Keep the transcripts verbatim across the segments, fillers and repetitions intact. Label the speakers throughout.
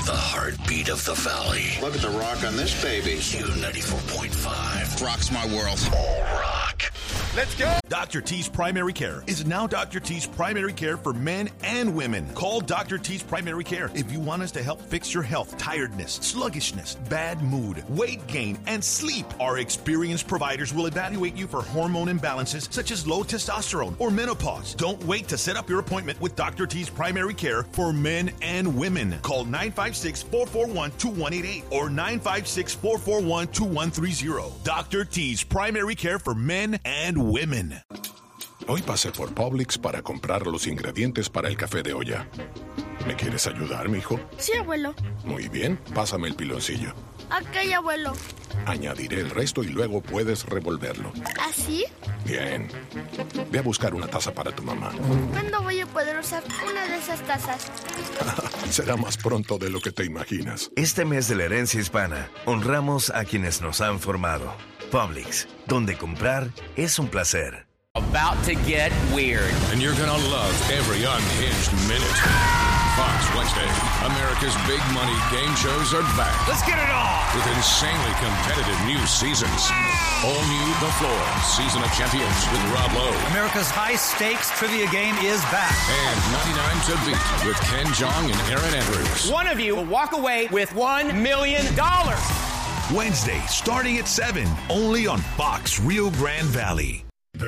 Speaker 1: The heartbeat of the valley.
Speaker 2: Look at the rock on this baby.
Speaker 1: Q ninety-four point five.
Speaker 2: Rocks my world.
Speaker 1: All rock.
Speaker 3: Let's go.
Speaker 4: Doctor T's Primary Care is now Doctor T's Primary Care for men and women. Call Doctor T's Primary Care if you want us to help fix your health, tiredness, sluggishness, bad mood, weight gain, and sleep. Our experienced providers will evaluate you for hormone imbalances such as low testosterone or menopause. Don't wait to set up your appointment with Doctor T's Primary Care for men and women. Call nine five six, four four one, two one eight eight or nine five six, four four one, two one three zero. Doctor T's Primary Care for men and women.
Speaker 5: Hoy pasé por Publix para comprar los ingredientes para el café de olla. ¿Me quieres ayudar, mijo?
Speaker 6: Sí, abuelo.
Speaker 5: Muy bien, pásame el piloncillo.
Speaker 6: Ok, abuelo.
Speaker 5: Añadiré el resto y luego puedes revolverlo.
Speaker 6: ¿Así?
Speaker 5: Bien. Ve a buscar una taza para tu mamá.
Speaker 6: ¿Cuándo voy a poder usar una de esas tazas?
Speaker 5: Será más pronto de lo que te imaginas.
Speaker 7: Este mes de la herencia hispana, honramos a quienes nos han formado. Publix, donde comprar es un placer.
Speaker 8: About to get weird.
Speaker 9: And you're gonna love every unhinged minute. Fox Wednesday, America's big money game shows are back.
Speaker 8: Let's get it on!
Speaker 9: With insanely competitive new seasons. All new The Floor, Season of Champions with Rob Lowe.
Speaker 10: America's high-stakes trivia game is back.
Speaker 9: And ninety-nine to Beat with Ken Jeong and Aaron Andrews.
Speaker 8: One of you will walk away with one million dollars.
Speaker 4: Wednesday, starting at seven, only on Fox Rio Grande Valley.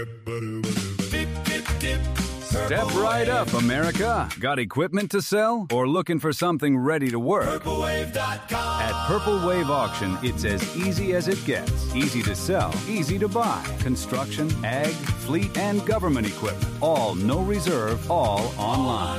Speaker 11: Step right up, America. Got equipment to sell or looking for something ready to work?
Speaker 12: Purple Wave dot com.
Speaker 11: At Purple Wave Auction, it's as easy as it gets. Easy to sell, easy to buy. Construction, ag, fleet, and government equipment. All no reserve, all online.